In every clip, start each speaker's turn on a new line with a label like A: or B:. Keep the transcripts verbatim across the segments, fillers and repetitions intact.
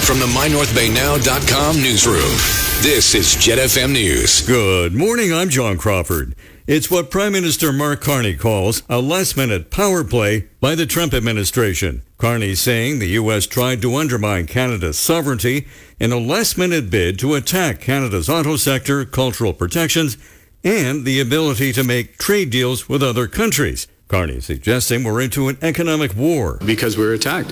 A: From the my north bay now dot com newsroom, this is Jet F M News.
B: Good morning, I'm John Crawford. It's what Prime Minister Mark Carney calls a last-minute power play by the Trump administration. Carney saying the U S tried to undermine Canada's sovereignty in a last-minute bid to attack Canada's auto sector, cultural protections, and the ability to make trade deals with other countries. Carney suggesting we're into an economic war.
C: Because we were attacked.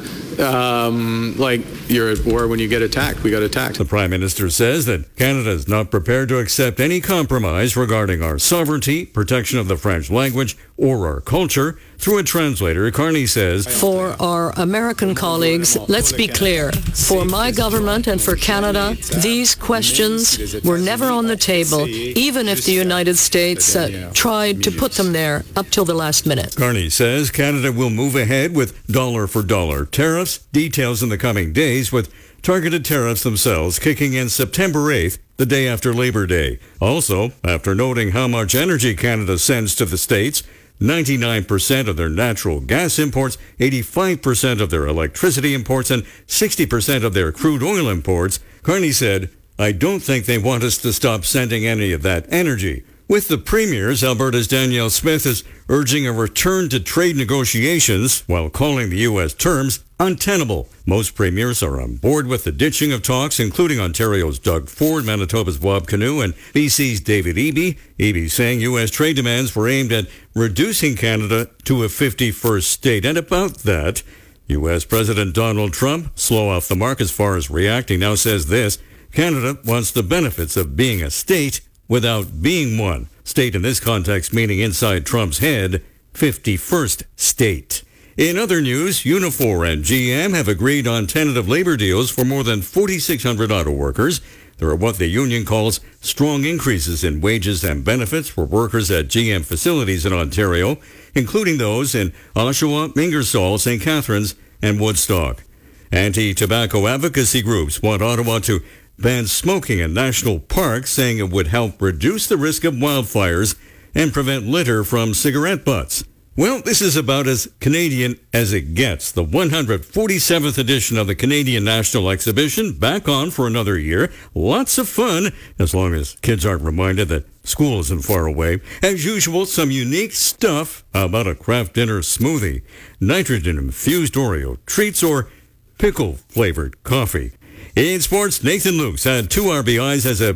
C: Um, like, you're at war when you get attacked. We got attacked.
B: The Prime Minister says that Canada is not prepared to accept any compromise regarding our sovereignty, protection of the French language, or our culture. Through a translator, Carney says,
D: For our American colleagues, let's be clear. For my government and for Canada, these questions were never on the table, even if the United States uh, tried to put them there up till the last minute.
B: Carney says Canada will move ahead with dollar-for-dollar tariffs. Details in the coming days, with targeted tariffs themselves kicking in September eighth, the day after Labor Day. Also, after noting how much energy Canada sends to the States, ninety-nine percent of their natural gas imports, eighty-five percent of their electricity imports, and sixty percent of their crude oil imports, Carney said, I don't think they want us to stop sending any of that energy. With the premiers, Alberta's Danielle Smith is urging a return to trade negotiations while calling the U S terms untenable. Most premiers are on board with the ditching of talks, including Ontario's Doug Ford, Manitoba's Bob Canoe, and B C's David Eby. Eby saying U S trade demands were aimed at reducing Canada to a fifty-first state. And about that, U S President Donald Trump, slow off the mark as far as reacting, now says this: Canada wants the benefits of being a state without being one. State in this context meaning inside Trump's head, fifty-first state. In other news, Unifor and G M have agreed on tentative labor deals for more than forty-six hundred auto workers. There are what the union calls strong increases in wages and benefits for workers at G M facilities in Ontario, including those in Oshawa, Ingersoll, Saint Catharines, and Woodstock. Anti-tobacco advocacy groups want Ottawa to ban smoking in national parks, saying it would help reduce the risk of wildfires and prevent litter from cigarette butts. Well, this is about as Canadian as it gets. The one hundred forty-seventh edition of the Canadian National Exhibition back on for another year. Lots of fun, as long as kids aren't reminded that school isn't far away. As usual, some unique stuff. How about a craft dinner smoothie, nitrogen-infused Oreo treats, or pickle-flavored coffee? In sports, Nathan Lukes had two R B Is as a